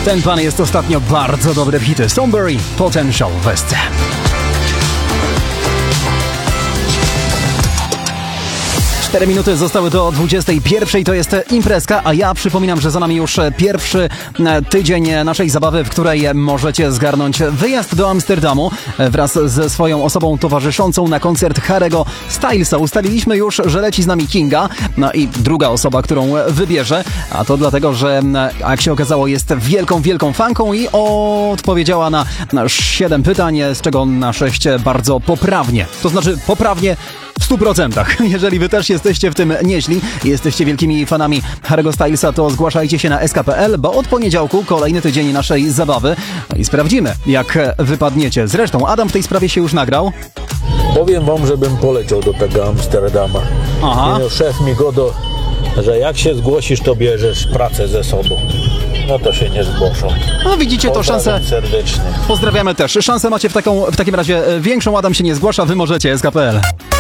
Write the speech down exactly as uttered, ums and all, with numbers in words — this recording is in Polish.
Ten pan jest ostatnio bardzo dobry w hity. Strawberry Potential w S C. Cztery minuty zostały do dwudziestej pierwszej, to jest imprezka, a ja przypominam, że za nami już pierwszy tydzień naszej zabawy, w której możecie zgarnąć wyjazd do Amsterdamu wraz ze swoją osobą towarzyszącą na koncert Harry'ego Stylesa. Ustaliliśmy już, że leci z nami Kinga, no i druga osoba, którą wybierze, a to dlatego, że jak się okazało jest wielką, wielką fanką i odpowiedziała na, na siedem pytań, z czego na sześć bardzo poprawnie. To znaczy poprawnie w stu procentach. Jeżeli wy też jesteście w tym nieźli i jesteście wielkimi fanami Harry'ego Stylesa, to zgłaszajcie się na S K kropka P L, bo od poniedziałku kolejny tydzień naszej zabawy i sprawdzimy, jak wypadniecie. Zresztą Adam w tej sprawie się już nagrał. Powiem wam, żebym poleciał do tego Amsterdama. Aha. I szef mi godo, że jak się zgłosisz, to bierzesz pracę ze sobą. No to się nie zgłoszą. No widzicie, to szansę. Serdecznie. Pozdrawiamy też. Szansę macie w, taką, w takim razie większą. Adam się nie zgłasza, wy możecie. S K kropka P L.